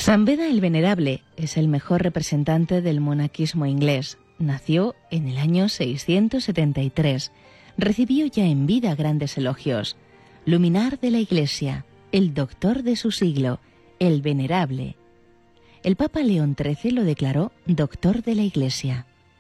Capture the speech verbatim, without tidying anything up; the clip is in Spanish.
San Beda el Venerable es el mejor representante del monaquismo inglés. Nació en el año seiscientos setenta y tres. Recibió ya en vida grandes elogios. Luminar de la Iglesia, el doctor de su siglo, el Venerable. El Papa León trece lo declaró doctor de la Iglesia.